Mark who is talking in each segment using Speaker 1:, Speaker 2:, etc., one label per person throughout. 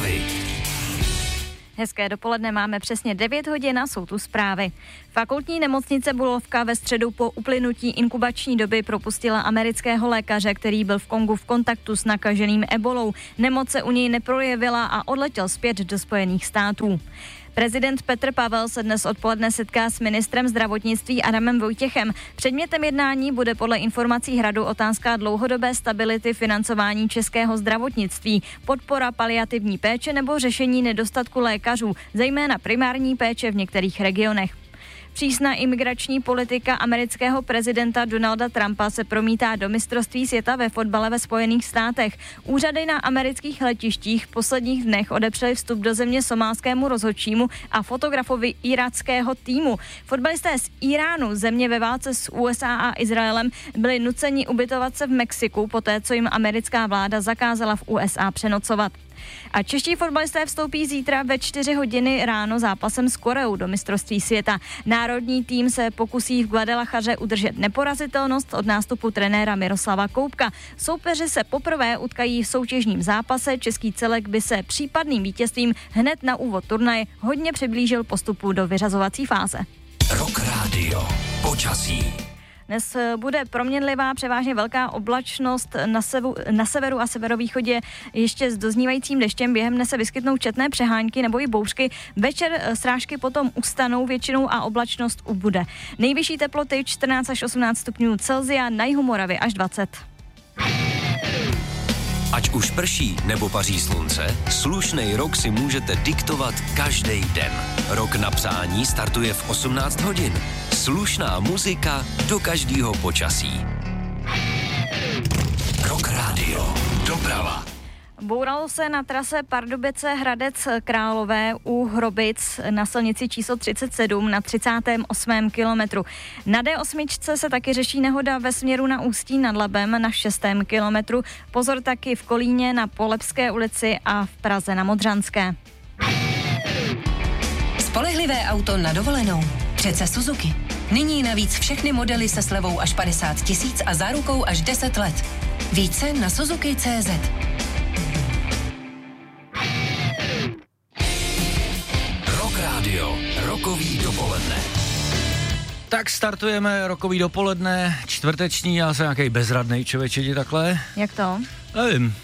Speaker 1: Zprávy.
Speaker 2: Hezké dopoledne, máme přesně 9 hodin a jsou tu zprávy. Fakultní nemocnice Bulovka ve středu po uplynutí inkubační doby propustila amerického lékaře, který byl v Kongu v kontaktu s nakaženým ebolou. Nemoc se u něj neprojevila a odletěl zpět do Spojených států. Prezident Petr Pavel se dnes odpoledne setká s ministrem zdravotnictví Adamem Vojtěchem. Předmětem jednání bude podle informací Hradu otázka dlouhodobé stability financování českého zdravotnictví, podpora paliativní péče nebo řešení nedostatku lékařů, zejména primární péče v některých regionech. Přísná imigrační politika amerického prezidenta Donalda Trumpa se promítá do mistrovství světa ve fotbale ve Spojených státech. Úřady na amerických letištích v posledních dnech odepřely vstup do země somálskému rozhodčímu a fotografovi iráckého týmu. Fotbalisté z Iránu, země ve válce s USA a Izraelem, byli nuceni ubytovat se v Mexiku, poté co jim americká vláda zakázala v USA přenocovat. A čeští fotbalisté vstoupí zítra ve 4 hodiny ráno zápasem s Koreou do mistrovství světa. Národní tým se pokusí v Guadalajaře udržet neporazitelnost od nástupu trenéra Miroslava Koubka. Soupeři se poprvé utkají v soutěžním zápase. Český celek by se případným vítězstvím hned na úvod turnaje hodně přiblížil postupu do vyřazovací fáze.
Speaker 1: Rock Radio. Počasí.
Speaker 2: Dnes bude proměnlivá, převážně velká oblačnost na severu a severovýchodě ještě s doznívajícím deštěm. Během dne se vyskytnou četné přehánky nebo i bouřky. Večer srážky potom ustanou většinou a oblačnost ubude. Nejvyšší teploty 14 až 18 stupňů Celsia, na jihu Moravy až 20.
Speaker 1: Ať už prší nebo paří slunce, slušnej rok si můžete diktovat každý den. Rok na přání startuje v 18 hodin. Slušná muzika do každého počasí. Rock Radio. Doprava.
Speaker 2: Bouralo se na trase Pardubice Hradec Králové u Hrobic na silnici číslo 37 na 38. kilometru. Na D8 se taky řeší nehoda ve směru na Ústí nad Labem na 6. kilometru. Pozor taky v Kolíně na Polepské ulici a v Praze na Modřanské.
Speaker 3: Spolehlivé auto na dovolenou. Přece Suzuki. Nyní navíc všechny modely se slevou až 50 000 a zárukou až 10 let. Více na Suzuki.cz.
Speaker 1: Rock Radio. Rokový dopoledne.
Speaker 4: Tak startujeme rokový dopoledne, čtvrteční, já jsem nějaký bezradnej člověče, takhle.
Speaker 2: Jak to?
Speaker 4: Nevím.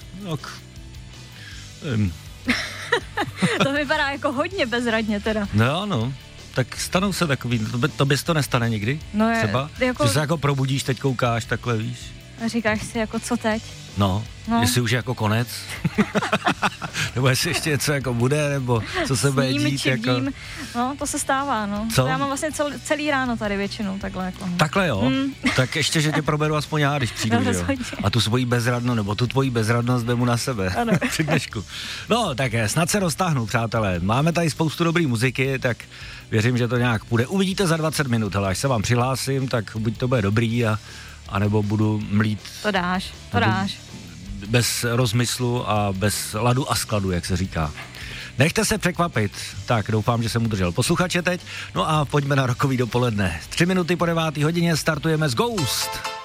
Speaker 2: To vypadá jako hodně bezradně teda.
Speaker 4: No, tak stanou se takový, to bys to nestane nikdy?
Speaker 2: No je,
Speaker 4: třeba,
Speaker 2: jako...
Speaker 4: že se jako probudíš, teď koukáš, takhle víš.
Speaker 2: A říkáš si jako co teď?
Speaker 4: No, jestli už je jako konec, nebo jestli ještě něco jako bude, nebo co se bude dít. Jako...
Speaker 2: No, to se stává, no.
Speaker 4: Co?
Speaker 2: Já mám vlastně celý ráno tady většinou takhle jako.
Speaker 4: Takhle jo? Tak ještě, že tě proberu aspoň já, když přijdu,
Speaker 2: no,
Speaker 4: jo? A tu svoji bezradnost, nebo tu tvoji bezradnost vemu na sebe.
Speaker 2: Ano.
Speaker 4: Při dnešku. No, tak snad se roztáhnu, přátelé. Máme tady spoustu dobrý muziky, tak věřím, že to nějak půjde. Uvidíte za 20 minut, hele, až se vám přihlásím, tak buď to bude dobrý, a nebo budu mlít.
Speaker 2: To dáš.
Speaker 4: Bez rozmyslu a bez ladu a skladu, jak se říká. Nechte se překvapit. Tak, doufám, že jsem udržel posluchače teď. No a pojďme na rokový dopoledne. 3 minuty po 9. hodině startujeme s Ghost.